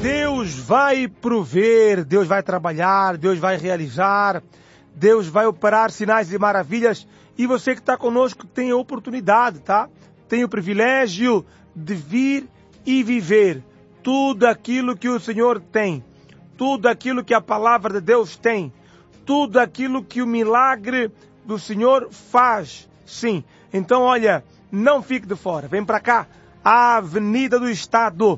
Deus vai prover, Deus vai trabalhar, Deus vai realizar, Deus vai operar sinais e maravilhas. E você que está conosco tem a oportunidade, tá? Tem o privilégio de vir e viver tudo aquilo que o Senhor tem, tudo aquilo que a palavra de Deus tem, tudo aquilo que o milagre do Senhor faz. Sim, então olha, não fique de fora, vem para cá, a Avenida do Estado,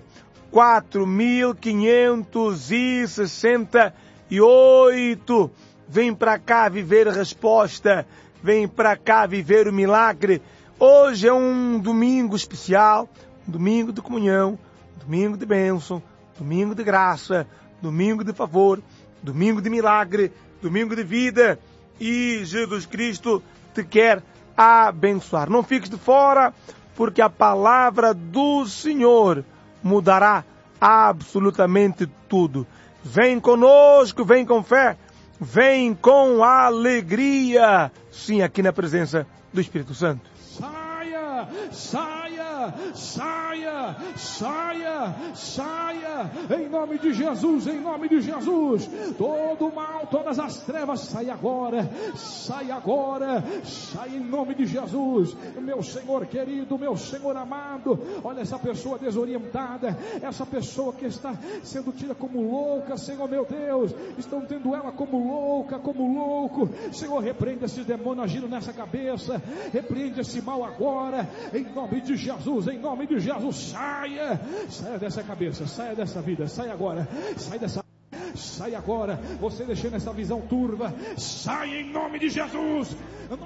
4568, vem para cá viver a resposta, vem para cá viver o milagre. Hoje é um domingo especial, um domingo de comunhão, domingo de bênção, domingo de graça, domingo de favor, domingo de milagre, domingo de vida, e Jesus Cristo te quer abençoar. Não fiques de fora, porque a palavra do Senhor mudará absolutamente tudo. Vem conosco, vem com fé, vem com alegria, sim, aqui na presença do Espírito Santo. Saia, saia, saia, saia, saia, em nome de Jesus, em nome de Jesus. Todo mal, todas as trevas, sai agora, sai agora, sai em nome de Jesus. Meu Senhor querido, meu Senhor amado, olha essa pessoa desorientada, essa pessoa que está sendo tida como louca, Senhor meu Deus, estão tendo ela como louca, como louco. Senhor, repreende esses demônios agindo nessa cabeça, repreende esse mal agora, em nome de Jesus, em nome de Jesus. Saia, saia dessa cabeça, saia dessa vida, saia agora, sai agora, você deixando essa visão turva, sai em nome de Jesus.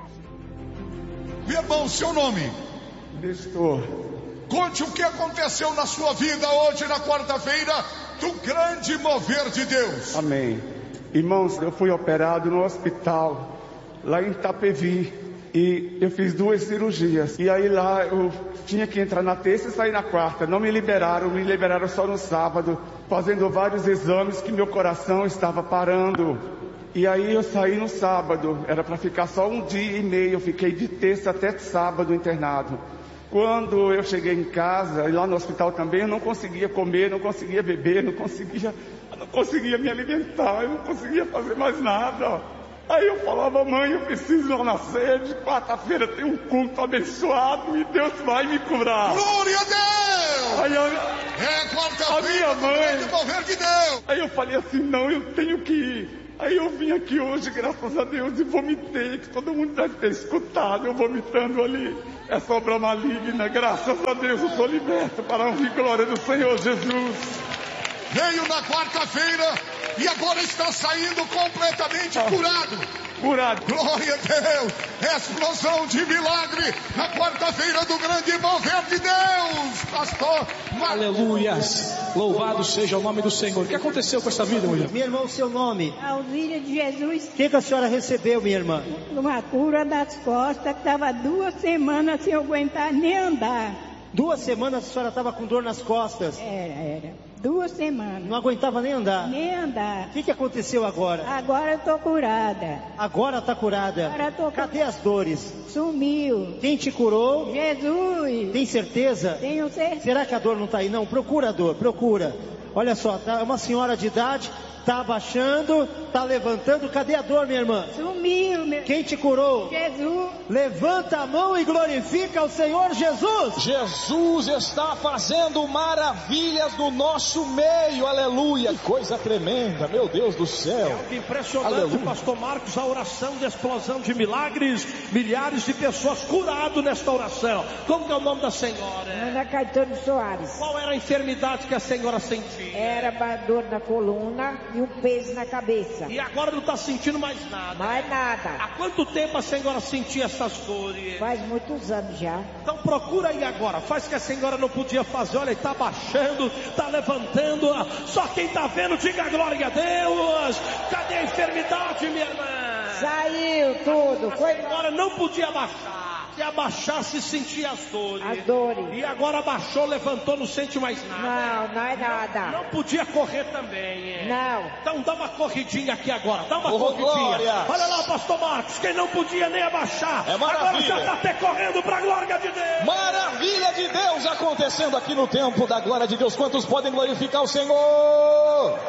Meu irmão, seu nome? Nestor. Conte o que aconteceu na sua vida hoje, na quarta-feira, do grande mover de Deus. Amém. Irmãos, eu fui operado no hospital, lá em Itapevi. E eu fiz 2 cirurgias. E aí lá eu tinha que entrar na terça e sair na quarta. Não me liberaram só no sábado, fazendo vários exames que meu coração estava parando. E aí eu saí no sábado, era para ficar só 1 dia e meio. Eu fiquei de terça até sábado internado. Quando eu cheguei em casa, e lá no hospital também, eu não conseguia comer, não conseguia beber, não conseguia me alimentar, eu não conseguia fazer mais nada. Aí eu falava, mãe, eu preciso ir na sede, quarta-feira tem um culto abençoado e Deus vai me curar. Glória a Deus! Aí quarta-feira, a minha mãe, mover de Deus. Aí eu falei assim, não, eu tenho que ir. Aí eu vim aqui hoje, graças a Deus, e vomitei, que todo mundo deve ter escutado, eu vomitando ali. É obra maligna, graças a Deus eu sou liberto para a honra e glória do Senhor Jesus. Veio na quarta-feira e agora está saindo completamente curado. Glória a Deus. Explosão de milagre na quarta-feira do grande mover de Deus, pastor. Aleluias. Louvado seja o nome do Senhor. O que aconteceu com essa vida, mulher? Minha irmã, o seu nome? Alzíria de Jesus. O que a senhora recebeu, minha irmã? Uma cura das costas, que estava 2 semanas sem aguentar nem andar. 2 semanas a senhora estava com dor nas costas? Era. 2 semanas. Não aguentava nem andar? Nem andar. O que aconteceu agora? Agora eu tô curada. Agora está curada? Agora tô curada. Cadê as dores? Sumiu. Quem te curou? Jesus. Tem certeza? Tenho certeza. Será que a dor não está aí? Não, procura a dor, procura. Olha só, tá uma senhora de idade, tá abaixando, tá levantando. Cadê a dor, minha irmã? Sumiu, meu. Quem te curou? Jesus. Levanta a mão e glorifica o Senhor Jesus. Jesus está fazendo maravilhas no nosso meio, aleluia. Que coisa tremenda, meu Deus do céu. É impressionante, aleluia. Pastor Marcos, a oração de explosão de milagres, milhares de pessoas curado nesta oração. Como que é o nome da senhora? Ana Caetano Soares. Qual era a enfermidade que a senhora sentia? Era dor na coluna e um peso na cabeça. E agora não está sentindo mais nada? Mais nada. Há quanto tempo a senhora sentia essas dores? Faz muitos anos já. Então procura aí agora, faz que a senhora não podia fazer, olha, está baixando, está levantando, só quem está vendo diga glória a Deus. Cadê a enfermidade, minha irmã? Saiu tudo. A senhora não podia baixar. Até abaixar se sentia as dores. As dores. E agora abaixou, levantou, não sente mais nada. Não é nada. Não podia correr também. Não. Então dá uma corridinha aqui agora. Dá uma corridinha. Glória. Olha lá, pastor Marcos. Quem não podia nem abaixar. É maravilha. Agora já está até correndo para a glória de Deus. Maravilha de Deus acontecendo aqui no tempo da glória de Deus. Quantos podem glorificar o Senhor?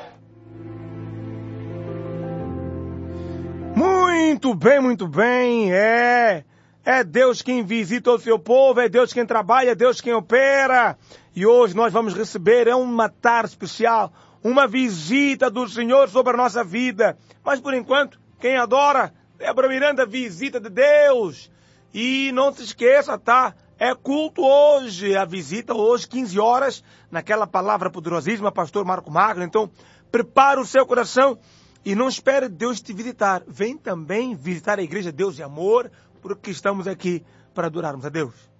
Muito bem, é Deus quem visita o seu povo, é Deus quem trabalha, é Deus quem opera. E hoje nós vamos receber uma tarde especial, uma visita do Senhor sobre a nossa vida. Mas por enquanto, quem adora, Débora Miranda, visita de Deus. E não se esqueça, tá? É culto hoje, a visita hoje, 15 horas, naquela palavra poderosíssima, pastor Marco Magno. Então, prepara o seu coração. E não espere Deus te visitar. Vem também visitar a igreja Deus e Amor, porque estamos aqui para adorarmos a Deus.